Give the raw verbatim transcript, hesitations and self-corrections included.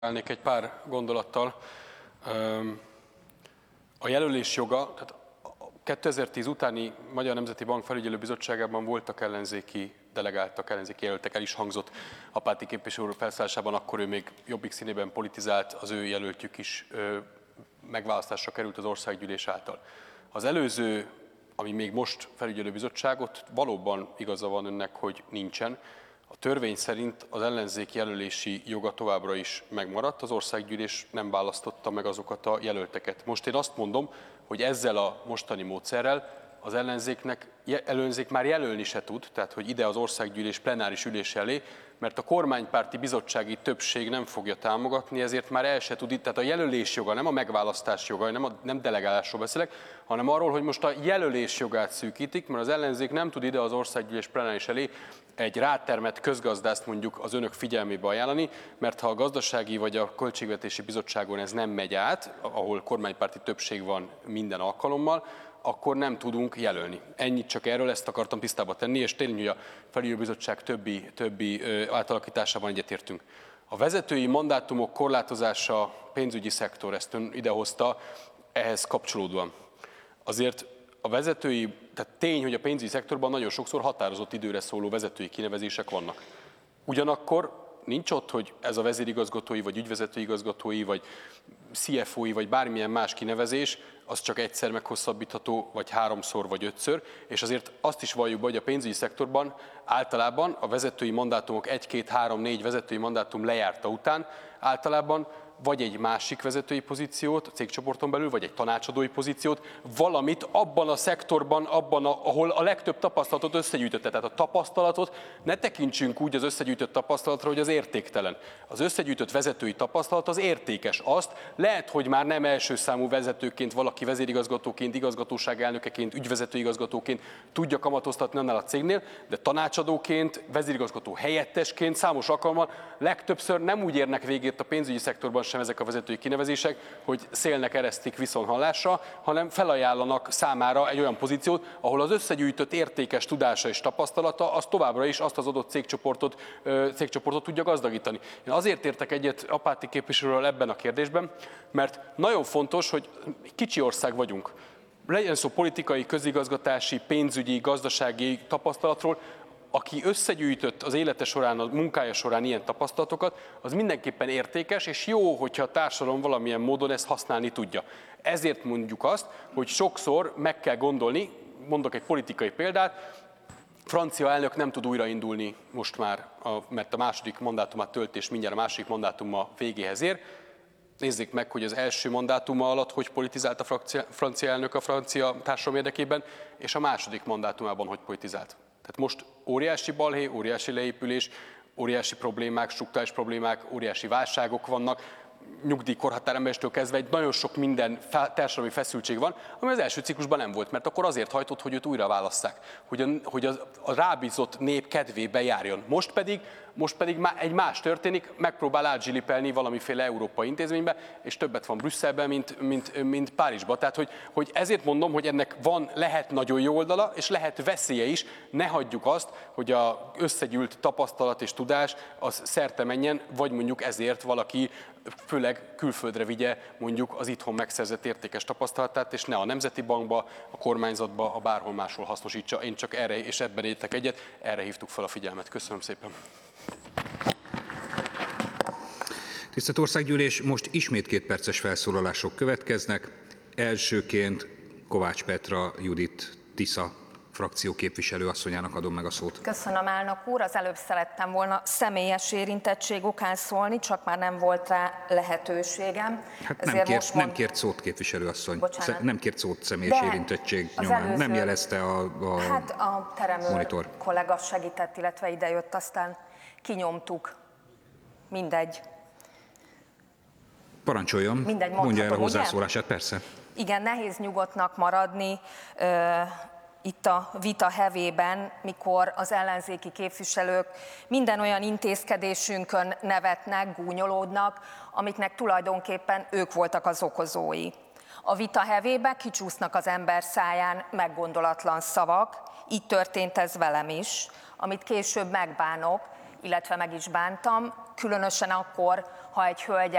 Állnék egy pár gondolattal. A jelölés joga, tehát kétezer-tíz utáni Magyar Nemzeti Bank Felügyelő Bizottságában voltak ellenzéki delegáltak, ellenzéki jelöltek, el is hangzott Apáti képviselő úr felszállásában, akkor ő még Jobbik színében politizált, az ő jelöltjük is megválasztásra került az országgyűlés által. Az előző, ami még most felügyelő bizottságot, valóban igaza van önnek, hogy nincsen. A törvény szerint az ellenzék jelölési joga továbbra is megmaradt, az országgyűlés nem választotta meg azokat a jelölteket. Most én azt mondom, hogy ezzel a mostani módszerrel az ellenzéknek, ellenzék már jelölni se tud, tehát hogy ide az országgyűlés plenáris ülés elé, mert a kormánypárti bizottsági többség nem fogja támogatni, ezért már el se tud itt, tehát a jelölés joga, nem a megválasztás joga, nem, a, nem delegálásról beszélek, hanem arról, hogy most a jelölés jogát szűkítik, mert az ellenzék nem tud ide az országgyűlés plenáris elé egy rátermett közgazdászt mondjuk az önök figyelmébe ajánlani, mert ha a gazdasági vagy a költségvetési bizottságon ez nem megy át, ahol kormánypárti többség van minden alkalommal, akkor nem tudunk jelölni. Ennyit csak erről, ezt akartam tisztába tenni, és tényleg, hogy a felügyelőbizottság többi, többi átalakításában egyetértünk. A vezetői mandátumok korlátozása, pénzügyi szektor, ezt ön idehozta, ehhez kapcsolódóan. Azért a vezetői, tehát tény, hogy a pénzügyi szektorban nagyon sokszor határozott időre szóló vezetői kinevezések vannak. Ugyanakkor nincs ott, hogy ez a vezérigazgatói, vagy ügyvezetőigazgatói, vagy cé ef ó-i, vagy bármilyen más kinevezés, az csak egyszer meghosszabbítható, vagy háromszor, vagy ötször, és azért azt is valljuk be, hogy a pénzügyi szektorban általában a vezetői mandátumok egy, két, három, négy vezetői mandátum lejárta után általában vagy egy másik vezetői pozíciót a cégcsoporton belül, vagy egy tanácsadói pozíciót, valamit abban a szektorban, abban, a, ahol a legtöbb tapasztalatot összegyűjtötte. Tehát a tapasztalatot ne tekintsünk úgy az összegyűjtött tapasztalatra, hogy az értéktelen. Az összegyűjtött vezetői tapasztalat az értékes. Azt lehet, hogy már nem első számú vezetőként, valaki vezérigazgatóként, igazgatóság elnökeként, ügyvezetőigazgatóként tudja kamatoztatni annál a cégnél, de tanácsadóként, vezérigazgató helyettesként számos alkalommal legtöbbször nem úgy érnek végét a pénzügyi szektorban sem ezek a vezetői kinevezések, hogy szélnek eresztik viszonthallásra, hanem felajánlanak számára egy olyan pozíciót, ahol az összegyűjtött értékes tudása és tapasztalata az továbbra is azt az adott cégcsoportot, cégcsoportot tudja gazdagítani. Én azért értek egyet Apáti képviselőről ebben a kérdésben, mert nagyon fontos, hogy kicsi ország vagyunk. Legyen szó politikai, közigazgatási, pénzügyi, gazdasági tapasztalatról, aki összegyűjtött az élete során, a munkája során ilyen tapasztalatokat, az mindenképpen értékes, és jó, hogyha a társadalom valamilyen módon ezt használni tudja. Ezért mondjuk azt, hogy sokszor meg kell gondolni, mondok egy politikai példát, francia elnök nem tud újraindulni most már, mert a második mandátumát tölt, és mindjárt a második mandátuma végéhez ér. Nézzék meg, hogy az első mandátuma alatt hogy politizált a francia elnök a francia társadalom érdekében, és a második mandátumában hogy politizált. Tehát most óriási balhé, óriási leépülés, óriási problémák, strukturális problémák, óriási válságok vannak, nyugdíjkorhatáremeléstől kezdve egy nagyon sok minden társadalmi feszültség van, ami az első ciklusban nem volt, mert akkor azért hajtott, hogy őt újra válasszák, hogy a, hogy a, a rábízott nép kedvébe járjon. Most pedig, most pedig egy más történik, megpróbál átzsilipelni valamiféle európai intézménybe, és többet van Brüsszelben, mint, mint, mint Párizsban. Tehát, hogy, hogy ezért mondom, hogy ennek van, lehet nagyon jó oldala, és lehet veszélye is. Ne hagyjuk azt, hogy az összegyűlt tapasztalat és tudás az szerte menjen, vagy mondjuk ezért valaki főleg külföldre vigye mondjuk az itthon megszerzett értékes tapasztalatát, és ne a Nemzeti Bankba, a kormányzatba, a bárhol máshol hasznosítsa. Én csak erre és ebben értek egyet, erre hívtuk fel a figyelmet. Köszönöm szépen. Tisztelt Országgyűlés, most ismét két perces felszólalások következnek. Elsőként Kovács Petra Judit Tisza frakció képviselő asszonyának adom meg a szót. Köszönöm, elnök úr. Az előbb szerettem volna személyes érintettség okán szólni, csak már nem volt rá lehetőségem. Hát nem, kért, nem kért szót, képviselő asszony. Bocsánat. Nem kért szót személyes De érintettség nyomán. Előző... Nem jelezte a, a Hát a teremőr monitor. kollega segített, illetve idejött, aztán kinyomtuk. Mindegy. Parancsoljon, Mindegy, mondja el a hozzászólását, persze. Igen, nehéz nyugodtnak maradni uh, itt a vita hevében, mikor az ellenzéki képviselők minden olyan intézkedésünkön nevetnek, gúnyolódnak, amiknek tulajdonképpen ők voltak az okozói. A vita hevében kicsúsznak az ember száján meggondolatlan szavak, így történt ez velem is, amit később megbánok, illetve meg is bántam, különösen akkor, ha egy hölgyel